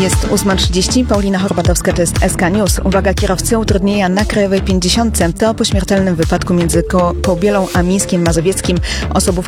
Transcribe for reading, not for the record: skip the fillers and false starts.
Jest 8:30, Paulina Horbatowska, to jest SK News. Uwaga, kierowcy, utrudnienia na Krajowej 50. To po śmiertelnym wypadku między Kobielą a Mińskiem Mazowieckim.